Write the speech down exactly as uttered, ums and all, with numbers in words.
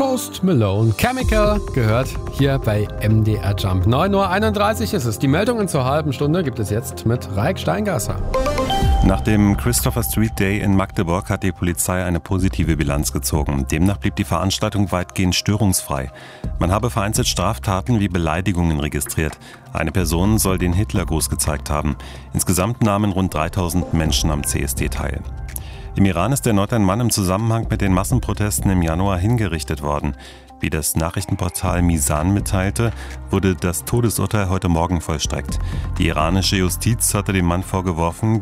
Post Malone Chemical gehört hier bei M D R Jump. neun Uhr einunddreißig ist es. Die Meldungen zur halben Stunde gibt es jetzt mit Raik Steingasser. Nach dem Christopher Street Day in Magdeburg hat die Polizei eine positive Bilanz gezogen. Demnach blieb die Veranstaltung weitgehend störungsfrei. Man habe vereinzelt Straftaten wie Beleidigungen registriert. Eine Person soll den Hitlergruß gezeigt haben. Insgesamt nahmen rund dreitausend Menschen am C S D teil. Im Iran ist erneut ein Mann im Zusammenhang mit den Massenprotesten im Januar hingerichtet worden. Wie das Nachrichtenportal Misan mitteilte, wurde das Todesurteil heute Morgen vollstreckt. Die iranische Justiz hatte dem Mann vorgeworfen,